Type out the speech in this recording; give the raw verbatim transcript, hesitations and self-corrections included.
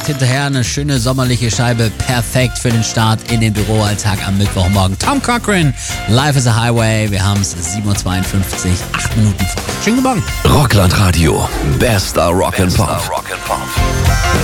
direkt hinterher eine schöne sommerliche Scheibe. Perfekt für den Start in den Büroalltag am Mittwochmorgen. Tom Cochrane, Life is a Highway. Wir haben es sieben Uhr zweiundfünfzig, acht Minuten vor. Schönen guten Morgen. Rockland Radio, bester Rock and Pop.